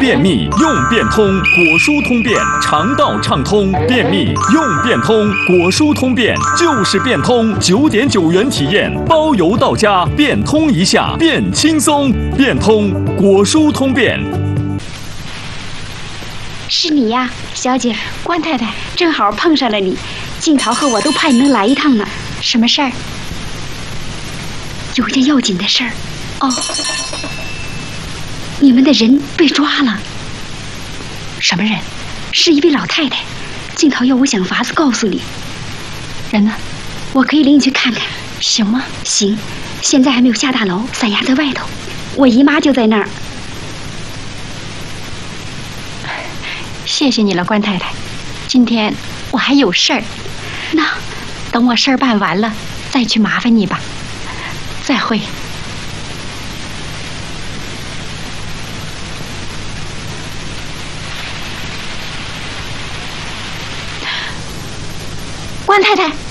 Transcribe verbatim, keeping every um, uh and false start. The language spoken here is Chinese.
便秘用变通，果蔬通便，肠道畅通。便秘用变通，果蔬通便就是变通。九点九元体验，包邮到家，变通一下变轻松。变通果蔬通便。 是你呀，小姐。关太太，正好碰上了你。静桃和我都怕你能来一趟呢。什么事儿？有件要紧的事儿。哦，你们的人被抓了。什么人？是一位老太太。静桃要我想法子告诉你。人呢？我可以领你去看看，行吗？行。现在还没有下大楼，散压在外头。我姨妈就在那儿。谢谢你了，关太太。今天我还有事儿，那等我事儿办完了再去麻烦你吧。再会。关太太。